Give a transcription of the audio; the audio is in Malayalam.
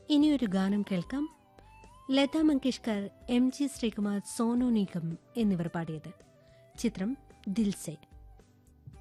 ഇനിയൊരു ഗാനം കേൾക്കാം. ലതാ മങ്കേഷ്കർ, എം ജി ശ്രീകുമാർ, സോനു നിഗം എന്നിവർ പാടിയത്. ചിത്രം ദിൽസെ.